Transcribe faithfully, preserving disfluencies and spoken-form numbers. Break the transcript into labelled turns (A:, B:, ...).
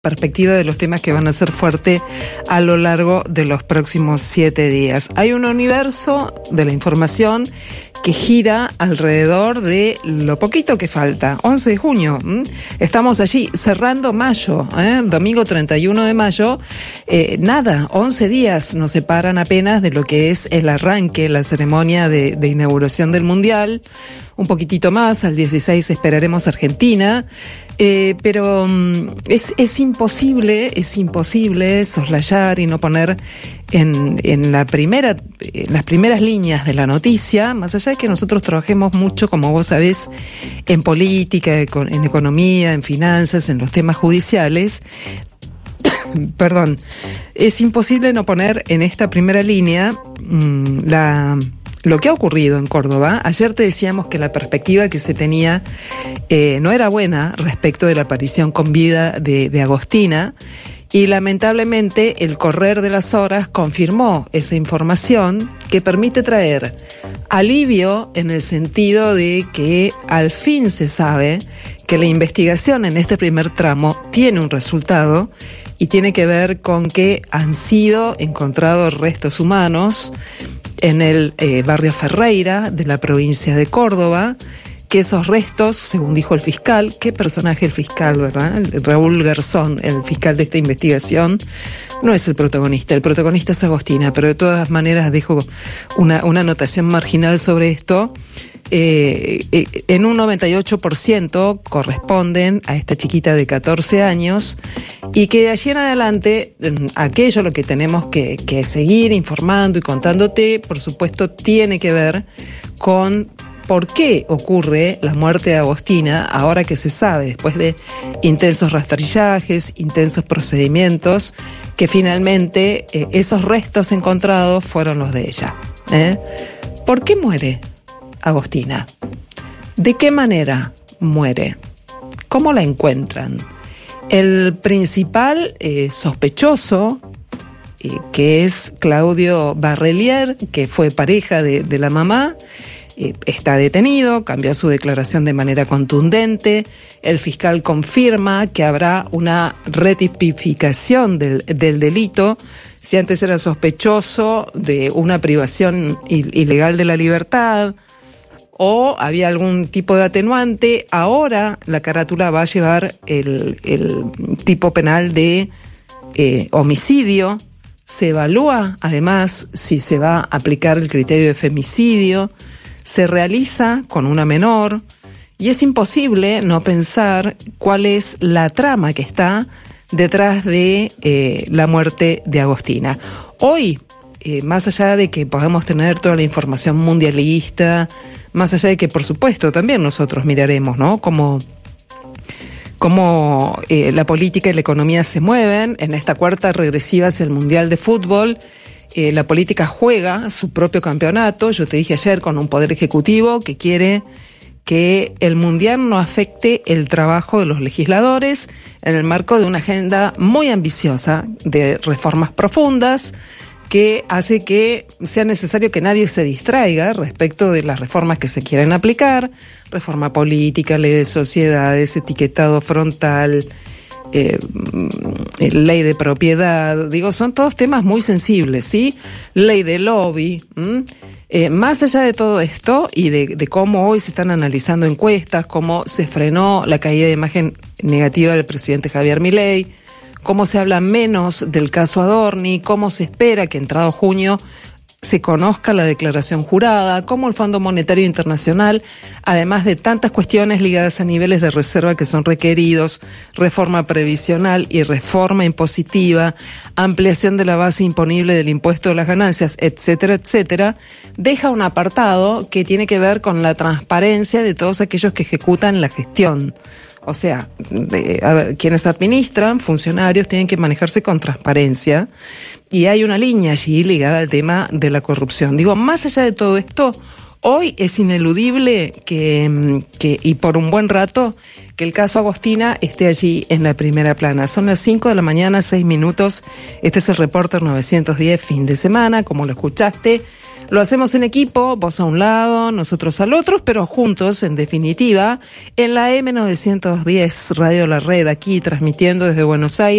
A: perspectiva de los temas que van a ser fuertes a lo largo de los próximos siete días. Hay un universo de la información que gira alrededor de lo poquito que falta, once de junio. ¿m? Estamos allí cerrando mayo, ¿eh? domingo treinta y uno de mayo. Eh, nada, once días nos separan apenas de lo que es el arranque, la ceremonia de, de inauguración del Mundial. Un poquitito más, al dieciséis esperaremos Argentina. Eh, pero um, es, es imposible, es imposible soslayar y no poner en, en la primera, en las primeras líneas de la noticia, más allá de que nosotros trabajemos mucho, como vos sabés, en política, en economía, en finanzas, en los temas judiciales. Perdón, es imposible no poner en esta primera línea mmm, la... lo que ha ocurrido en Córdoba. Ayer te decíamos que la perspectiva que se tenía eh, no era buena respecto de la aparición con vida de, de Agostina, y lamentablemente el correr de las horas confirmó esa información que permite traer alivio en el sentido de que al fin se sabe que la investigación en este primer tramo tiene un resultado y tiene que ver con que han sido encontrados restos humanos en el eh, barrio Ferreira de la provincia de Córdoba, que esos restos, según dijo el fiscal, qué personaje el fiscal, ¿verdad? Raúl Garzón, el fiscal de esta investigación, no es el protagonista, el protagonista es Agostina, pero de todas maneras dejo una, una anotación marginal sobre esto. Eh, eh, en un noventa y ocho por ciento corresponden a esta chiquita de catorce años, y que de allí en adelante aquello lo que tenemos que, que seguir informando y contándote, por supuesto, tiene que ver con por qué ocurre la muerte de Agostina, ahora que se sabe, después de intensos rastrillajes, intensos procedimientos, que finalmente eh, esos restos encontrados fueron los de ella. ¿eh? ¿Por qué muere Agostina? ¿De qué manera muere? ¿Cómo la encuentran? El principal eh, sospechoso, eh, que es Claudio Barrelier, que fue pareja de, de la mamá, eh, está detenido, cambió su declaración de manera contundente. El fiscal confirma que habrá una retipificación del, del delito. Si antes era sospechoso de una privación ilegal de la libertad, o había algún tipo de atenuante, ahora la carátula va a llevar el, el tipo penal de eh, homicidio. Se evalúa, además, si se va a aplicar el criterio de femicidio. Se realiza con una menor, y es imposible no pensar cuál es la trama que está detrás de eh, la muerte de Agostina. Hoy, eh, más allá de que podamos tener toda la información mundialista, más allá de que, por supuesto, también nosotros miraremos, ¿no? Cómo, cómo eh, la política y la economía se mueven en esta cuarta regresiva hacia el Mundial de Fútbol. Eh, la política juega su propio campeonato. Yo te dije ayer, con un poder ejecutivo que quiere que el Mundial no afecte el trabajo de los legisladores en el marco de una agenda muy ambiciosa de reformas profundas, que hace que sea necesario que nadie se distraiga respecto de las reformas que se quieren aplicar: reforma política, ley de sociedades, etiquetado frontal, eh, ley de propiedad. Digo, son todos temas muy sensibles, ¿sí? Ley de lobby. Eh, más allá de todo esto y de, de cómo hoy se están analizando encuestas, cómo se frenó la caída de imagen negativa del presidente Javier Milei, cómo se habla menos del caso Adorni, cómo se espera que entrado junio se conozca la declaración jurada, cómo el Fondo Monetario Internacional, además de tantas cuestiones ligadas a niveles de reserva que son requeridos, reforma previsional y reforma impositiva, ampliación de la base imponible del impuesto de las ganancias, etcétera, etcétera, deja un apartado que tiene que ver con la transparencia de todos aquellos que ejecutan la gestión. O sea, de, a ver, quienes administran, funcionarios, tienen que manejarse con transparencia, y hay una línea allí ligada al tema de la corrupción. Digo, más allá de todo esto, hoy es ineludible que, que, y por un buen rato, que el caso Agostina esté allí en la primera plana. Son las cinco de la mañana, seis minutos. Este es el Reporter novecientos diez, fin de semana, como lo escuchaste. Lo hacemos en equipo, vos a un lado, nosotros al otro, pero juntos, en definitiva, en la M novecientos diez Radio La Red, aquí transmitiendo desde Buenos Aires.